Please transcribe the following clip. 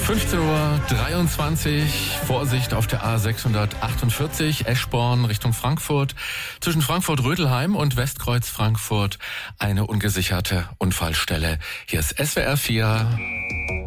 15:23 Uhr, Vorsicht auf der A648, Eschborn Richtung Frankfurt. Zwischen Frankfurt-Rödelheim und Westkreuz Frankfurt eine ungesicherte Unfallstelle. Hier ist SWR 4.